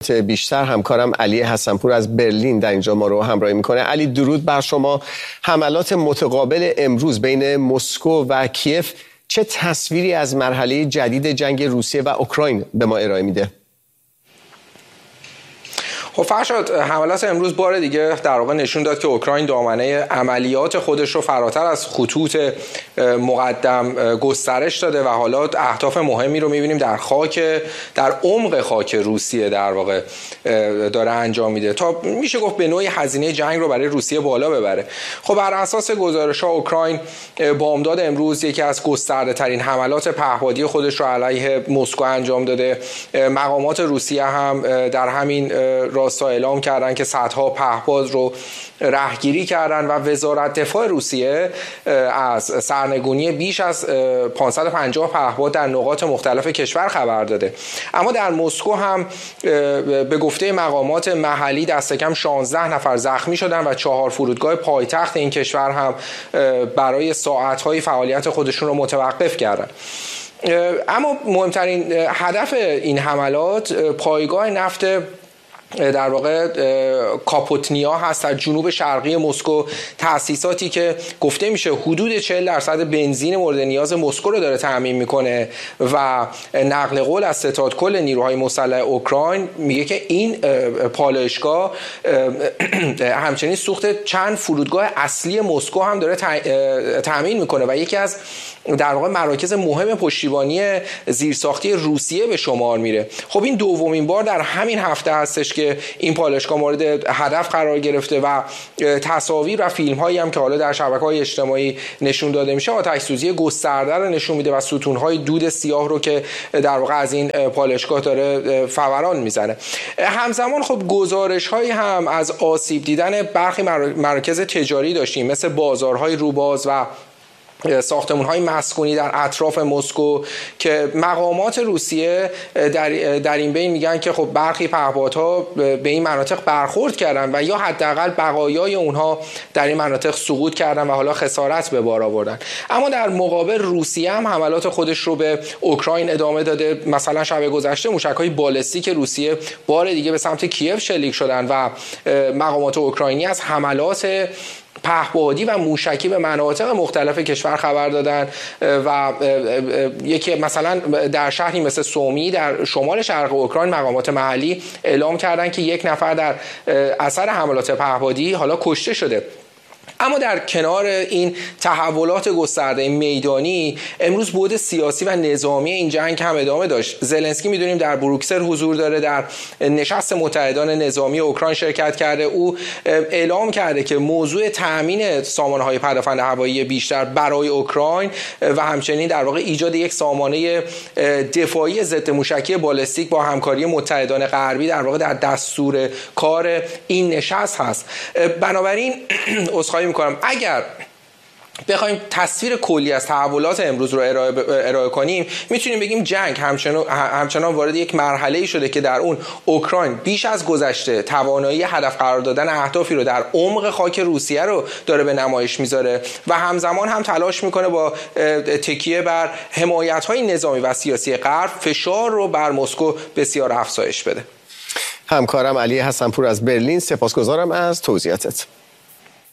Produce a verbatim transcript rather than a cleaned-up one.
اطلاعات بیشتر همکارم علی حسنپور از برلین در اینجا ما رو همراهی میکنه. علی، درود بر شما. حملات متقابل امروز بین مسکو و کیف چه تصویری از مرحله جدید جنگ روسیه و اوکراین به ما ارائه میده؟ خب فرشاد، حملات امروز بار دیگه در واقع نشون داد که اوکراین دامنه عملیات خودش رو فراتر از خطوط مقدم گسترش داده و حالا اهداف مهمی رو می‌بینیم در خاک در عمق خاک روسیه در واقع داره انجام میده تا میشه گفت به نوعی هزینه جنگ رو برای روسیه بالا ببره. خب بر اساس گزارش‌ها اوکراین بامداد امروز یکی از گسترده‌ترین حملات پهپادی خودش رو علیه مسکو انجام داده. مقامات روسیه هم در همین راستا اعلام کردن که صدها پهپاد رو رهگیری کردن و وزارت دفاع روسیه از سرنگونی بیش از پانصد و پنجاه پهپاد در نقاط مختلف کشور خبر داده. اما در مسکو هم به گفته مقامات محلی دست کم شانزده نفر زخمی شدن و چهار فرودگاه پایتخت این کشور هم برای ساعت‌های فعالیت خودشون رو متوقف کردن. اما مهمترین هدف این حملات پایگاه نفت در واقع کاپوتنیا هست در جنوب شرقی مسکو، تأسیساتی که گفته میشه حدود چهل درصد بنزین مورد نیاز مسکو رو داره تامین میکنه و نقل قول از ستاد کل نیروهای مسلح اوکراین میگه که این پالایشگاه همچنین سوخت چند فرودگاه اصلی مسکو هم داره تامین میکنه و یکی از در واقع مراکز مهم پشتیبانی زیرساختی روسیه به شمار میره. خب این دومین بار در همین هفته هستش که این پالایشگاه مورد هدف قرار گرفته و تصاویر و فیلم هایی هم که حالا در شبکه‌های اجتماعی نشون داده میشه آتش سوزی گسترده رو نشون میده و ستون های دود سیاه رو که در واقع از این پالایشگاه داره فوران میزنه. همزمان خب گزارش هایی هم از آسیب دیدن برخی مراکز تجاری داشتیم مثل بازارهای روباز و ساختمان‌های مسکونی در اطراف مسکو که مقامات روسیه در در این بین میگن که خب برخی پهپادها به این مناطق برخورد کردن و یا حداقل بقایای اونها در این مناطق سقوط کردن و حالا خسارت به بار آوردن. اما در مقابل روسیه هم حملات خودش رو به اوکراین ادامه داده. مثلا شب گذشته موشک‌های بالستیک روسیه بار دیگه به سمت کیف شلیک شدن و مقامات اوکراینی از حملات پهپادی و موشکی به مناطق مختلف کشور خبر دادن و یکی مثلا در شهری مثل سومی در شمال شرق اوکراین مقامات محلی اعلام کردن که یک نفر در اثر حملات پهپادی حالا کشته شده. اما در کنار این تحولات گسترده میدانی امروز بعد سیاسی و نظامی این جنگ هم ادامه داشت. زلنسکی میدونیم در بروکسل حضور داره، در نشست متحدان نظامی اوکراین شرکت کرده. او اعلام کرده که موضوع تامین سامانه‌های پدافند هوایی بیشتر برای اوکراین و همچنین در واقع ایجاد یک سامانه دفاعی ضد موشکی بالستیک با همکاری متحدان غربی در واقع در دستور کار این نشست هست. بنابراین اسخای میکنم اگر بخوایم تصویر کلی از تحولات امروز رو ارائه, ارائه کنیم میتونیم بگیم جنگ همچنان, همچنان وارد یک مرحله‌ای شده که در اون اوکراین بیش از گذشته توانایی هدف قرار دادن اهدافی رو در عمق خاک روسیه رو داره به نمایش میذاره و همزمان هم تلاش میکنه با تکیه بر حمایت‌های نظامی و سیاسی غرب فشار رو بر مسکو بسیار افزایش بده. همکارم علی حسنپور از برلین، سپاسگزارم از توضیحاتت.